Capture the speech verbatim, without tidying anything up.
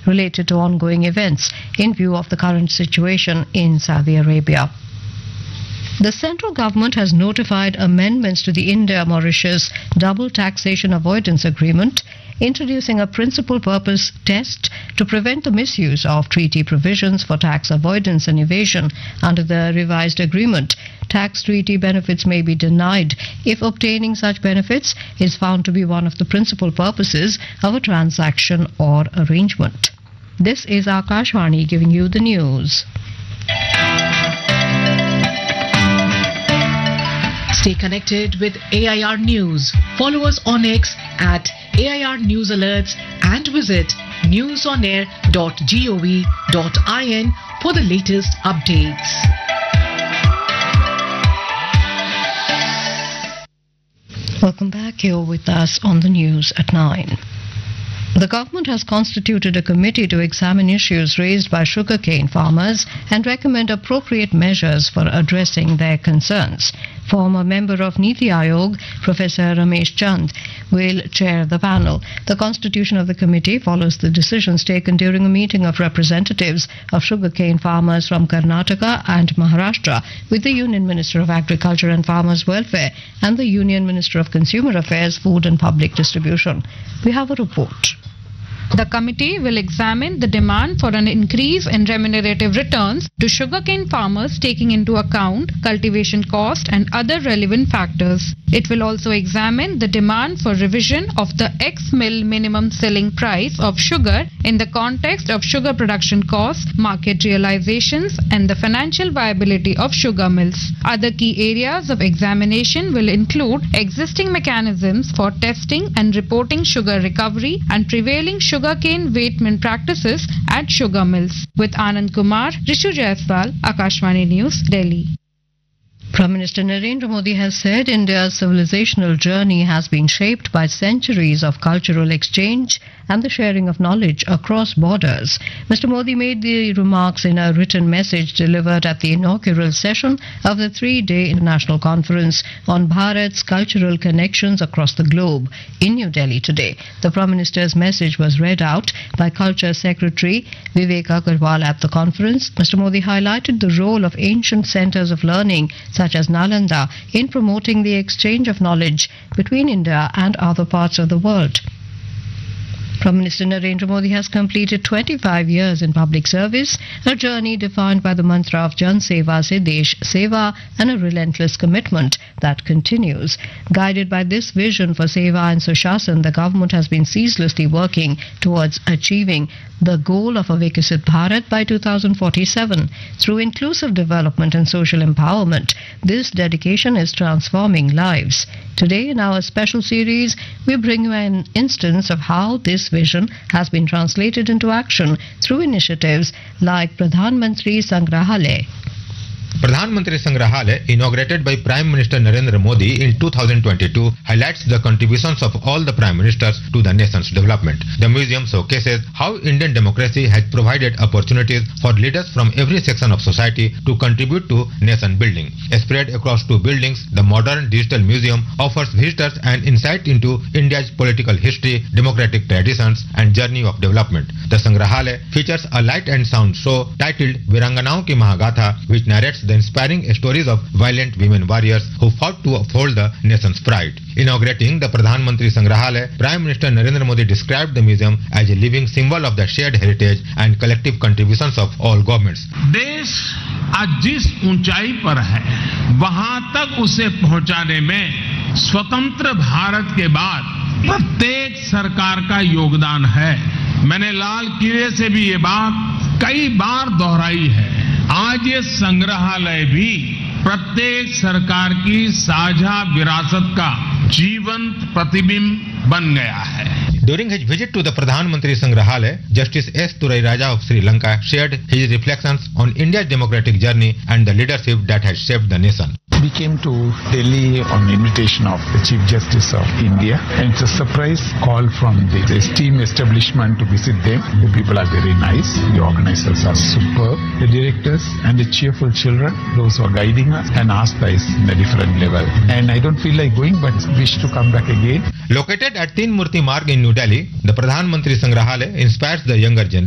related to ongoing events in view of the current situation in Saudi Arabia. The central government has notified amendments to the India-Mauritius Double Taxation Avoidance Agreement, introducing a principal purpose test to prevent the misuse of treaty provisions for tax avoidance and evasion. Under the revised agreement, tax treaty benefits may be denied if obtaining such benefits is found to be one of the principal purposes of a transaction or arrangement. This is Akashvani giving you the news. Stay connected with A I R News. Follow us on X at A I R News Alerts and visit newsonair dot gov dot in for the latest updates. Welcome back. You're with us on the news at nine. The government has constituted a committee to examine issues raised by sugarcane farmers and recommend appropriate measures for addressing their concerns. Former member of Niti Aayog, Professor Ramesh Chand, will chair the panel. The constitution of the committee follows the decisions taken during a meeting of representatives of sugarcane farmers from Karnataka and Maharashtra with the Union Minister of Agriculture and Farmers Welfare and the Union Minister of Consumer Affairs, Food and Public Distribution. We have a report. The committee will examine the demand for an increase in remunerative returns to sugarcane farmers, taking into account cultivation cost and other relevant factors. It will also examine the demand for revision of the ex-mill minimum selling price of sugar in the context of sugar production costs, market realizations, and the financial viability of sugar mills. Other key areas of examination will include existing mechanisms for testing and reporting sugar recovery and prevailing sugar sugarcane weightment practices at sugar mills. With Anand Kumar, Rishu Jaiswal, Akashvani News, Delhi. Prime Minister Narendra Modi has said India's civilizational journey has been shaped by centuries of cultural exchange and the sharing of knowledge across borders. Mister Modi made the remarks in a written message delivered at the inaugural session of the three-day international conference on Bharat's cultural connections across the globe in New Delhi today. The Prime Minister's message was read out by Culture Secretary Vivek Agarwal at the conference. Mister Modi highlighted the role of ancient centers of learning such as Nalanda in promoting the exchange of knowledge between India and other parts of the world. Prime Minister Narendra Modi has completed twenty-five years in public service, a journey defined by the mantra of Jan Seva Se Desh Seva and a relentless commitment that continues. Guided by this vision for Seva and Sushasan, the government has been ceaselessly working towards achieving the goal of a Vikasit Bharat by two thousand forty-seven. Through inclusive development and social empowerment, this dedication is transforming lives. Today, in our special series, we bring you an instance of how this vision has been translated into action through initiatives like Pradhan Mantri Sangrahalaya. Pradhan Mantri Sangrahalaya, inaugurated by Prime Minister Narendra Modi in two thousand twenty-two, highlights the contributions of all the Prime Ministers to the nation's development. The museum showcases how Indian democracy has provided opportunities for leaders from every section of society to contribute to nation building. Spread across two buildings, the modern digital museum offers visitors an insight into India's political history, democratic traditions, and journey of development. The Sangrahalaya features a light and sound show titled Viranganaon Ki Mahagatha, which narrates the inspiring stories of valiant women warriors who fought to uphold the nation's pride. Inaugurating the Pradhan Mantri Sangrahalaya, Prime Minister Narendra Modi described the museum as a living symbol of the shared heritage and collective contributions of all governments. देश आज जिस ऊंचाई पर है, वहां तक उसे पहुंचाने में स्वतंत्र भारत के बाद प्रत्येक सरकार का योगदान है. मैंने लाल किले से भी ये बात कई बार दोहराई है. आज ये संग्रहालय भी प्रत्येक सरकार की साझा विरासत का जीवंत प्रतिबिंब बन गया है. During his visit to the Pradhan Mantri Sangrahalaya, Justice S. Turai Raja of Sri Lanka shared his reflections on India's democratic journey and the leadership that has shaped the nation. We came to Delhi on invitation of the Chief Justice of India, and it's a surprise call from the esteemed establishment to visit them. The people are very nice, the organizers are superb, the directors and the cheerful children, those who are guiding us, and Astha is in a different level. And I don't feel like going, but wish to come back again. Located at Teen Murti Marg in New Delhi, the Pradhan Mantri Sangrahalaya inspires the younger generation.